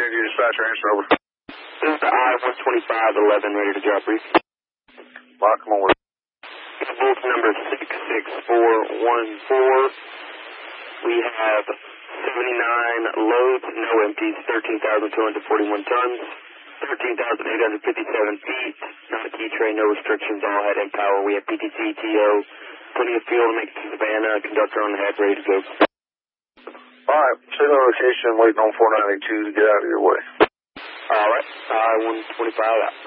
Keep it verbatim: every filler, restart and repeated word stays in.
Can you dispatcher answer over? This is the I one twenty-five eleven ready to drop brief. Mark, come on with it. Bulletin number six six four one four. We have seventy-nine loads, no empties, thirteen thousand two hundred forty-one tons, thirteen thousand eight hundred fifty-seven feet, not a key train, no restrictions, all head and power. We have P T C, T O, plenty of fuel to make it to Savannah, conductor on the head, ready to go. All right, signal location, waiting on four ninety-two to get out of your way. All right, I one twenty-five out.